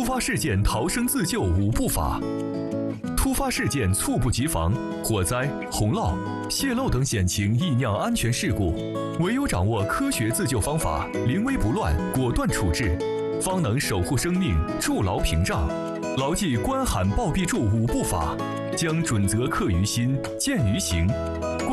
发事件逃生自救5步法。突发事件猝不及防，火灾、洪涝、泄漏等险情易酿安全事故，唯有掌握科学自救方法，临危不乱，果断处置，方能守护生命，筑牢屏障。牢记关喊报必助5步法，将准则刻于心，见于行。